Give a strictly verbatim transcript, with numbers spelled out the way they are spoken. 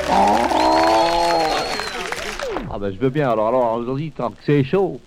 Ah ben je veux bien, alors, alors aujourd'hui, tant que c'est chaud.